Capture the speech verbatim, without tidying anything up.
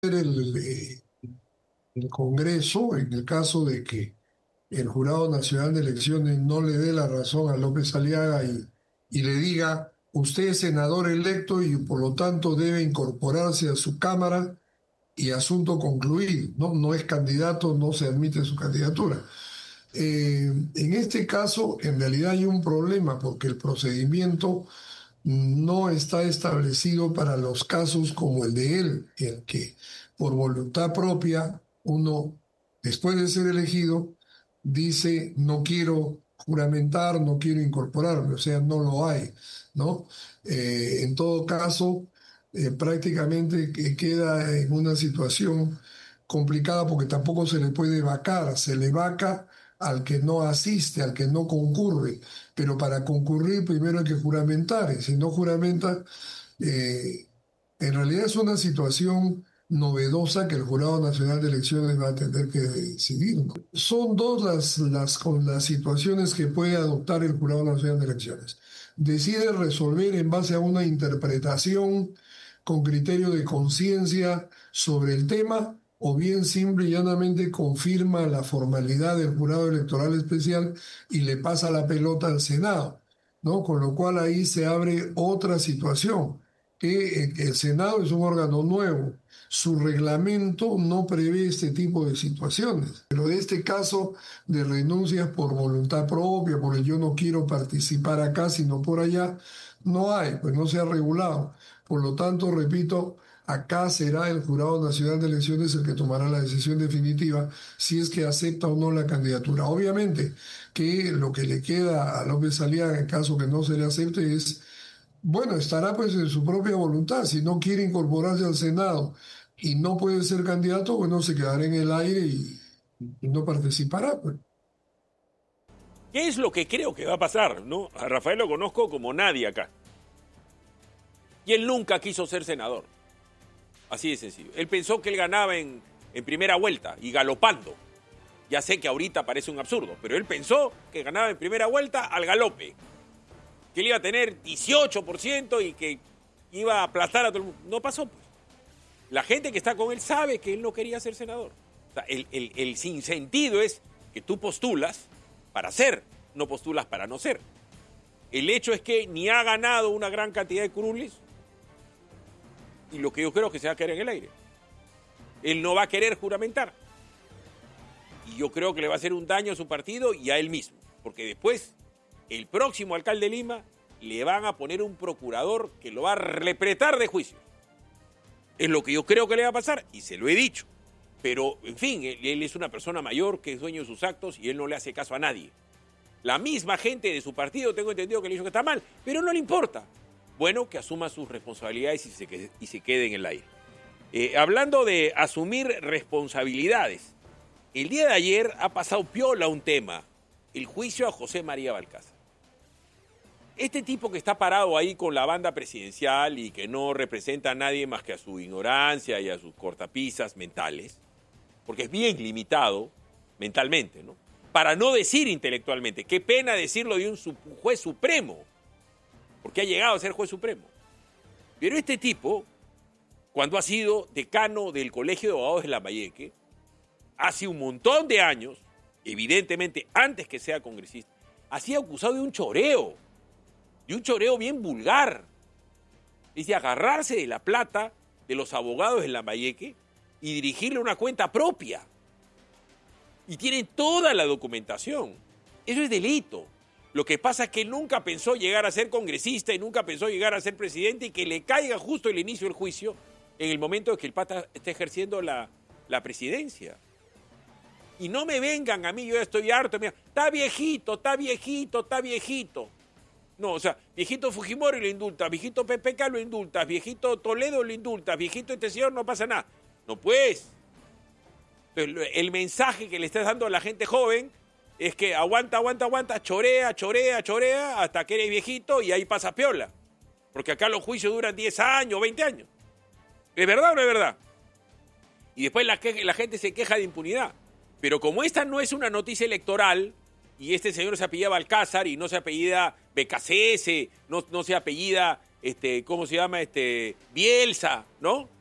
el, eh, el Congreso, en el caso de que el Jurado Nacional de Elecciones no le dé la razón a López Aliaga y, y le diga, usted es senador electo y por lo tanto debe incorporarse a su Cámara y asunto concluido, ¿no? No es candidato, no se admite su candidatura. Eh, en este caso, en realidad hay un problema porque el procedimiento no está establecido para los casos como el de él, en que por voluntad propia uno, después de ser elegido, dice no quiero juramentar, no quiero incorporarme, o sea, no lo hay, ¿no? Eh, en todo caso, eh, prácticamente que queda en una situación complicada porque tampoco se le puede vacar, se le vaca al que no asiste, al que no concurre, pero para concurrir primero hay que juramentar, y si no juramenta, eh, en realidad es una situación novedosa que el Jurado Nacional de Elecciones va a tener que decidir, ¿no? Son dos las, las, con las situaciones que puede adoptar el Jurado Nacional de Elecciones. Decide resolver en base a una interpretación con criterio de conciencia sobre el tema, o bien simple y llanamente confirma la formalidad del jurado electoral especial y le pasa la pelota al Senado, ¿no? Con lo cual ahí se abre otra situación, que eh, el Senado es un órgano nuevo. Su reglamento no prevé este tipo de situaciones, pero de este caso de renuncias por voluntad propia, por el yo no quiero participar acá, sino por allá, no hay, pues no se ha regulado. Por lo tanto, repito, acá será el Jurado Nacional de Elecciones el que tomará la decisión definitiva si es que acepta o no la candidatura. Obviamente que lo que le queda a López Aliaga en caso que no se le acepte es, bueno, estará pues en su propia voluntad. Si no quiere incorporarse al Senado y no puede ser candidato, bueno, se quedará en el aire y, y no participará, pues. ¿Qué es lo que creo que va a pasar? ¿No? A Rafael lo conozco como nadie acá. Y él nunca quiso ser senador. Así de sencillo. Él pensó que él ganaba en, en primera vuelta y galopando. Ya sé que ahorita parece un absurdo, pero él pensó que ganaba en primera vuelta al galope. Que él iba a tener dieciocho por ciento y que iba a aplastar a todo el mundo. No pasó, pues. La gente que está con él sabe que él no quería ser senador. O sea, el, el, el sinsentido es que tú postulas para ser, no postulas para no ser. El hecho es que ni ha ganado una gran cantidad de curules y lo que yo creo es que se va a quedar en el aire. Él no va a querer juramentar. Y yo creo que le va a hacer un daño a su partido y a él mismo. Porque después, el próximo alcalde de Lima, le van a poner un procurador que lo va a repretar de juicio. Es lo que yo creo que le va a pasar y se lo he dicho. Pero, en fin, él, él es una persona mayor que es dueño de sus actos y él no le hace caso a nadie. La misma gente de su partido, tengo entendido que le dijo que está mal, pero no le importa. Bueno, que asuma sus responsabilidades y se quede, y se quede en el aire. Eh, hablando de asumir responsabilidades, el día de ayer ha pasado piola un tema, el juicio a José María Balcázar. Este tipo que está parado ahí con la banda presidencial y que no representa a nadie más que a su ignorancia y a sus cortapisas mentales, porque es bien limitado mentalmente, ¿no? Para no decir intelectualmente. Qué pena decirlo de un juez supremo, porque ha llegado a ser juez supremo. Pero este tipo, cuando ha sido decano del Colegio de Abogados de Lambayeque, hace un montón de años, evidentemente antes que sea congresista, ha sido acusado de un choreo, de un choreo bien vulgar. Es de agarrarse de la plata de los abogados de Lambayeque y dirigirle una cuenta propia. Y tienen toda la documentación. Eso es delito. Lo que pasa es que nunca pensó llegar a ser congresista y nunca pensó llegar a ser presidente y que le caiga justo el inicio del juicio en el momento en que el pata esté ejerciendo la, la presidencia. Y no me vengan a mí, yo ya estoy harto. Mira, está viejito, está viejito, está viejito. No, o sea, viejito Fujimori lo indulta, viejito P P K lo indultas, viejito Toledo lo indultas, viejito este señor no pasa nada. No, pues. Entonces, el mensaje que le estás dando a la gente joven es que aguanta, aguanta, aguanta, chorea, chorea, chorea, hasta que eres viejito y ahí pasa piola. Porque acá los juicios duran diez años, veinte años. ¿Es verdad o no es verdad? Y después la, que, la gente se queja de impunidad. Pero como esta no es una noticia electoral, y este señor se apellida Balcázar y no se apellida B K C S, no, no se apellida, este, ¿cómo se llama? Este, Bielsa, ¿no?